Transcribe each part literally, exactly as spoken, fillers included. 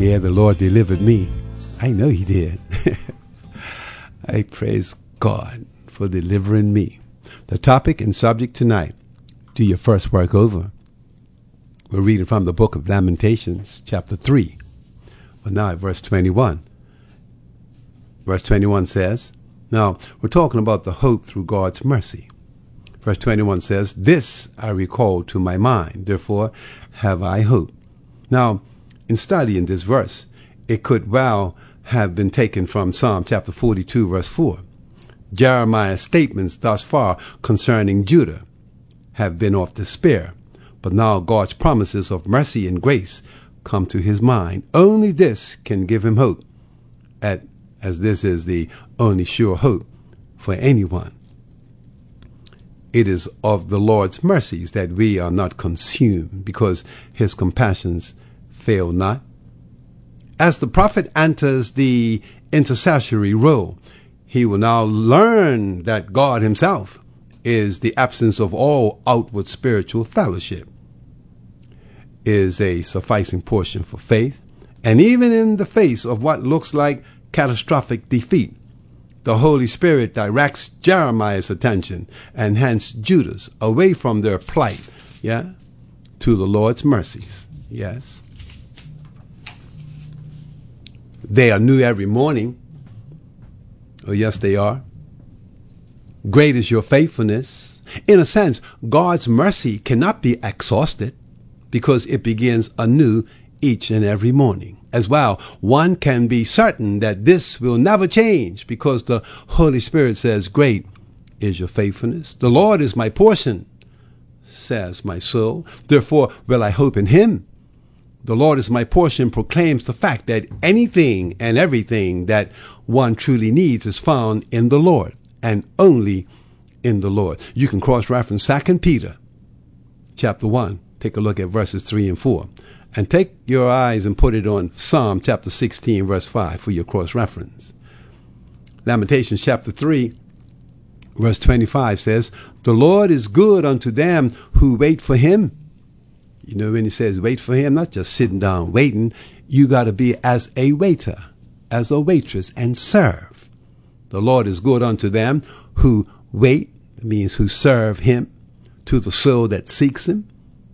Yeah, the Lord delivered me. I know he did. I praise God for delivering me. The topic and subject tonight, do your first work over. We're reading from the book of Lamentations, chapter three. Well, now at verse twenty-one. Verse twenty-one says, now we're talking about the hope through God's mercy. Verse twenty-one says, this I recall to my mind, therefore have I hope. Now, in studying this verse, it could well have been taken from Psalm chapter forty-two, verse four. Jeremiah's statements thus far concerning Judah have been of despair, but now God's promises of mercy and grace come to his mind. Only this can give him hope, at, as this is the only sure hope for anyone. It is of the Lord's mercies that we are not consumed, because his compassions fail not. As the prophet enters the intercessory role, he will now learn that God himself is the absence of all outward spiritual fellowship, is a sufficing portion for faith. And even in the face of what looks like catastrophic defeat, the Holy Spirit directs Jeremiah's attention, and hence Judah's, away from their plight, yeah, to the Lord's mercies. Yes. They are new every morning. Oh, yes, they are. Great is your faithfulness. In a sense, God's mercy cannot be exhausted, because it begins anew each and every morning. As well, one can be certain that this will never change, because the Holy Spirit says, great is your faithfulness. The Lord is my portion, says my soul. Therefore will I hope in him. The Lord is my portion proclaims the fact that anything and everything that one truly needs is found in the Lord, and only in the Lord. You can cross-reference Second Peter chapter one. Take a look at verses three and four. And take your eyes and put it on Psalm chapter sixteen, verse five for your cross-reference. Lamentations chapter three, verse twenty-five says, the Lord is good unto them who wait for him. You know, when he says wait for him, not just sitting down waiting, you got to be as a waiter, as a waitress, and serve. The Lord is good unto them who wait, means who serve him, to the soul that seeks him.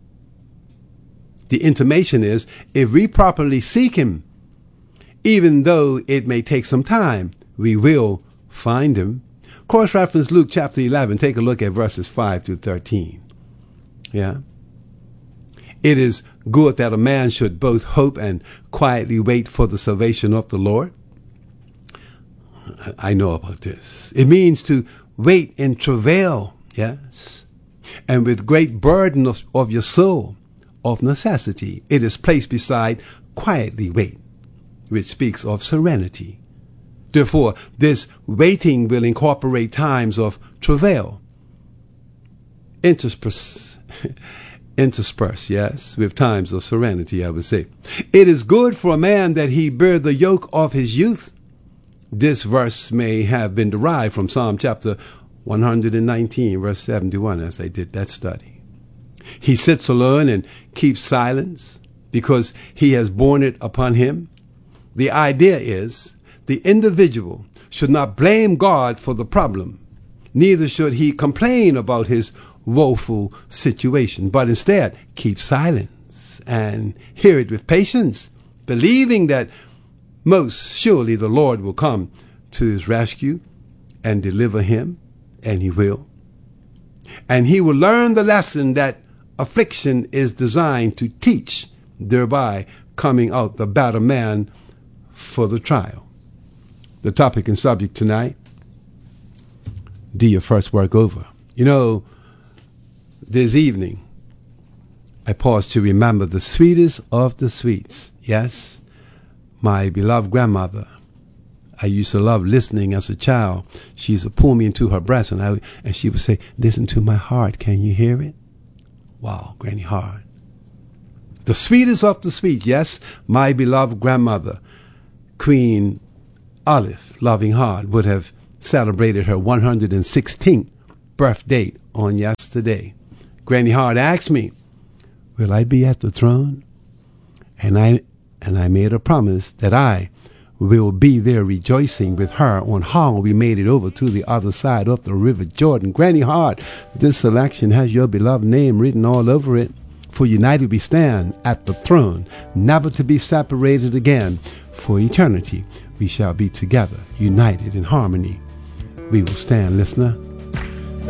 The intimation is, if we properly seek him, even though it may take some time, we will find him. Cross-reference Luke chapter eleven. Take a look at verses five to thirteen. Yeah. It is good that a man should both hope and quietly wait for the salvation of the Lord. I know about this. It means to wait in travail, yes, and with great burden of, of your soul, of necessity. It is placed beside quietly wait, which speaks of serenity. Therefore, this waiting will incorporate times of travail, intersperse, intersperse, yes, with times of serenity, I would say. It is good for a man that he bear the yoke of his youth. This verse may have been derived from Psalm chapter one hundred nineteen, verse seventy-one, as I did that study. He sits alone and keeps silence because he has borne it upon him. The idea is the individual should not blame God for the problem. Neither should he complain about his woeful situation, but instead keep silence and hear it with patience, believing that most surely the Lord will come to his rescue and deliver him, and he will. And he will learn the lesson that affliction is designed to teach, thereby coming out the better man for the trial. The topic and subject tonight, do your first work over. You know, this evening, I paused to remember the sweetest of the sweets. Yes, my beloved grandmother. I used to love listening as a child. She used to pull me into her breast, and I and she would say, listen to my heart. Can you hear it? Wow, Granny Hard. The sweetest of the sweet. Yes, my beloved grandmother, Queen Olive Loving Heart, would have celebrated her one hundred sixteenth birth date on yesterday. Granny Hard asked me, will I be at the throne? And I And I made a promise that I will be there rejoicing with her on how we made it over to the other side of the River Jordan. Granny Hart, this selection has your beloved name written all over it. For united we stand at the throne, never to be separated again. For eternity we shall be together, united in harmony. We will stand, listener.